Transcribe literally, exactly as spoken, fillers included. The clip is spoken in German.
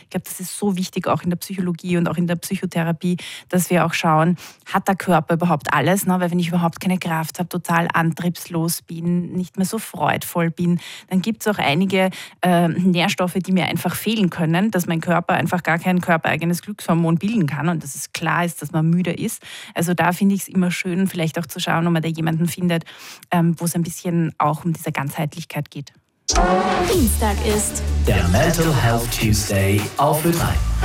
Ich glaube, das ist so wichtig, auch in der Psychologie und auch in der Psychotherapie, dass wir auch schauen, hat der Körper überhaupt alles? Ne? Weil wenn ich überhaupt keine Kraft habe, total antriebslos bin, nicht mehr so freudvoll bin, dann gibt es auch einige äh, Nährstoffe, die mir einfach fehlen können, dass mein Körper einfach gar kein körpereigenes Glückshormon bilden kann und dass es klar ist, dass man müde ist. Also da finde ich es immer schön, vielleicht auch zu schauen, ob man da jemanden findet, ähm, wo es ein bisschen auch um diese Ganzheitlichkeit geht. Dienstag ist der Mental Health Tuesday auf Ö drei.